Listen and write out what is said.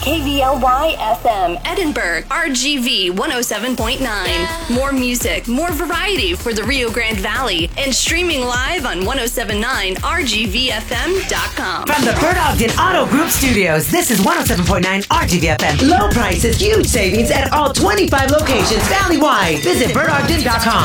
KVLY FM, Edinburgh, RGV 107.9. More music, more variety for the Rio Grande Valley, and streaming live on 1079rgvfm.com. From the Bert Ogden Auto Group Studios, this is 107.9 RGVFM. Low prices, huge savings at all 25 locations valley-wide. Visit BertOgden.com.